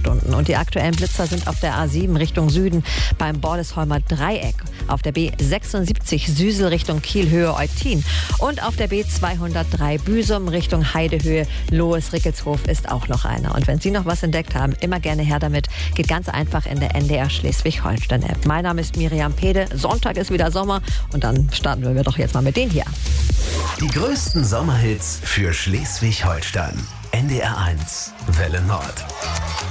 Stunden. Und die aktuellen Blitzer sind auf der A7 Richtung Süden beim Bordesholmer Dreieck, auf der B76 Süsel Richtung Kiel-Höhe Eutin und auf der B203 Büsum Richtung Heidehöhe Lohes-Rickelshof ist auch noch einer. Und wenn Sie noch was entdeckt haben, immer gerne her damit. Geht ganz einfach in der NDR Schleswig-Holstein-App. Mein Name ist Miriam Pede. Sonntag ist wieder Sommer und dann starten wir doch jetzt mal mit denen hier. Die größten Sommerhits für Schleswig-Holstein. NDR 1, Welle Nord.